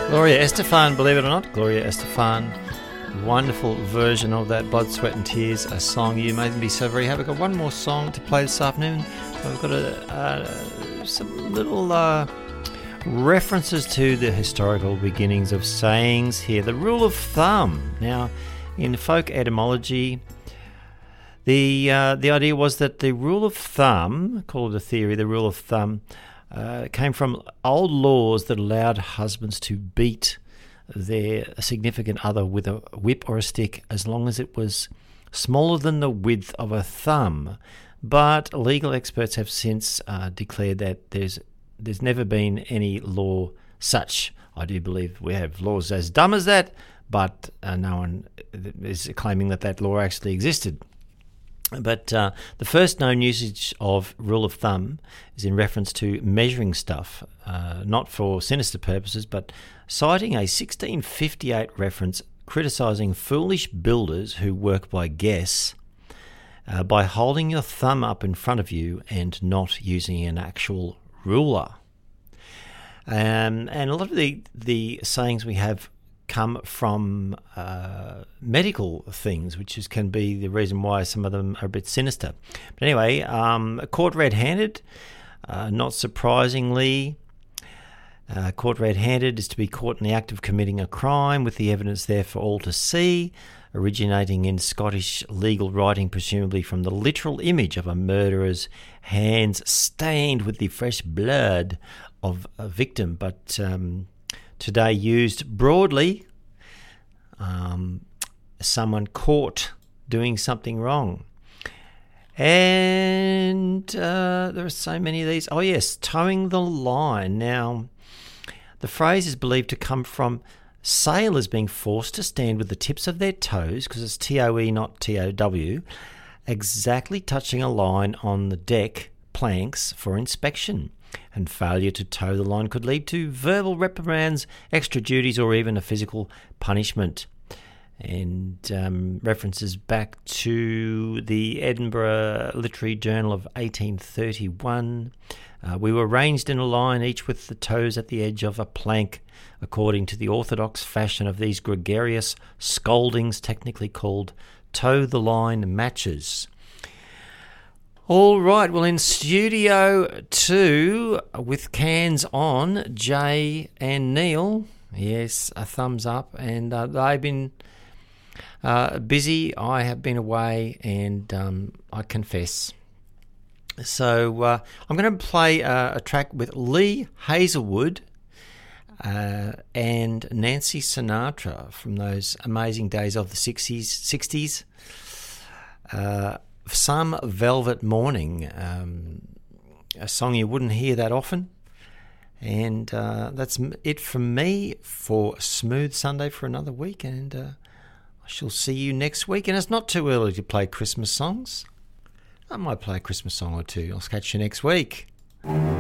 Gloria Estefan, believe it or not, Gloria Estefan. Wonderful version of that Blood, Sweat and Tears, a song you made me be so very happy. I've got one more song to play this afternoon. I've got some little references to the historical beginnings of sayings here. The rule of thumb. Now, in folk etymology, the idea was that the rule of thumb, called a theory, the rule of thumb, came from old laws that allowed husbands to beat their significant other with a whip or a stick as long as it was smaller than the width of a thumb. But legal experts have since declared that there's never been any law such. I do believe we have laws as dumb as that, but no one is claiming that law actually existed. But the first known usage of rule of thumb is in reference to measuring stuff, not for sinister purposes, but citing a 1658 reference criticising foolish builders who work by guess by holding your thumb up in front of you and not using an actual ruler. And a lot of the sayings we have come from medical things, which can be the reason why some of them are a bit sinister. But anyway, caught red-handed, not surprisingly, caught red-handed is to be caught in the act of committing a crime with the evidence there for all to see, originating in Scottish legal writing, presumably from the literal image of a murderer's hands stained with the fresh blood of a victim, but today used broadly, someone caught doing something wrong. And there are so many of these. Oh yes, towing the line. Now, the phrase is believed to come from sailors being forced to stand with the tips of their toes, because it's TOE, not TOW, exactly touching a line on the deck planks for inspection. And failure to tow the line could lead to verbal reprimands, extra duties, or even a physical punishment. And references back to the Edinburgh Literary Journal of 1831. We were ranged in a line, each with the toes at the edge of a plank, according to the orthodox fashion of these gregarious scoldings, technically called toe-the-line matches. All right, well, in Studio 2, with cans on, Jay and Neil, yes, a thumbs up, and they've been busy. I have been away, and I confess. So I'm going to play a track with Lee Hazelwood and Nancy Sinatra from those amazing days of the 60s. Some Velvet Morning, a song you wouldn't hear that often. And that's it from me for Smooth Sunday for another week, and I shall see you next week. And it's not too early to play Christmas songs. I might play a Christmas song or two. I'll catch you next week.